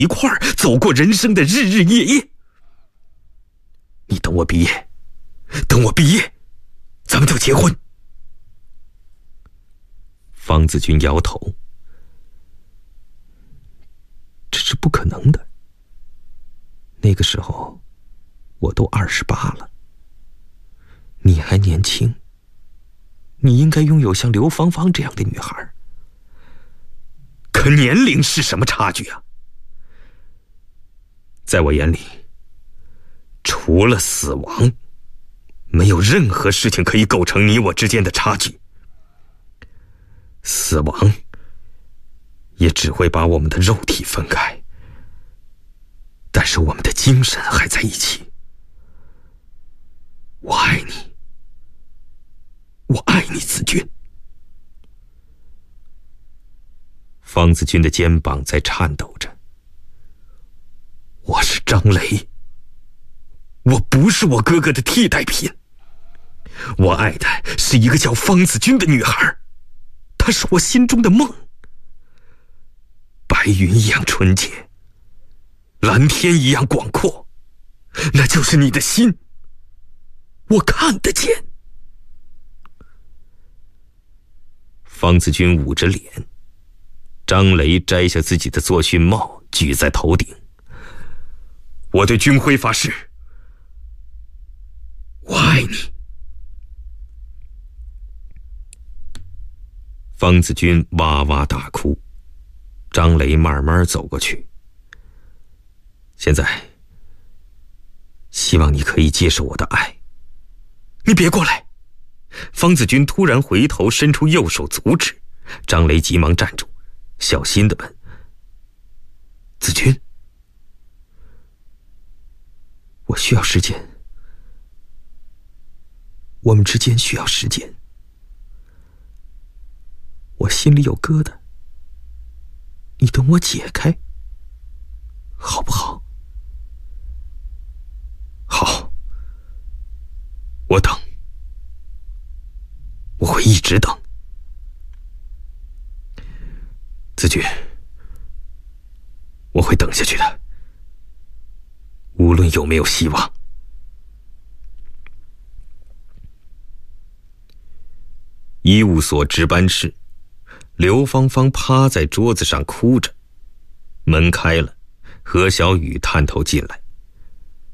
一块儿走过人生的日日夜夜。你等我毕业，等我毕业，咱们就结婚。方子君摇头，这是不可能的。那个时候我都28了，你还年轻，你应该拥有像刘芳芳这样的女孩。可年龄是什么差距啊？在我眼里，除了死亡，没有任何事情可以构成你我之间的差距。死亡也只会把我们的肉体分开，但是我们的精神还在一起。我爱你，我爱你，子君。方子君的肩膀在颤抖着。我是张雷，我不是我哥哥的替代品。我爱的是一个叫方子君的女孩，她是我心中的梦。白云一样纯洁，蓝天一样广阔，那就是你的心，我看得见。方子君捂着脸，张雷摘下自己的作训帽举在头顶。我对君辉发誓，我爱你。方子君哇哇大哭，张雷慢慢走过去。现在，希望你可以接受我的爱。你别过来！方子君突然回头，伸出右手阻止。张雷急忙站住，小心地问：子君，我需要时间，我们之间需要时间。我心里有疙瘩，你等我解开，好不好？好，我等，我会一直等。子君，我会等下去的，无论有没有希望。医务所值班室，刘芳芳趴在桌子上哭着。门开了，何小雨探头进来。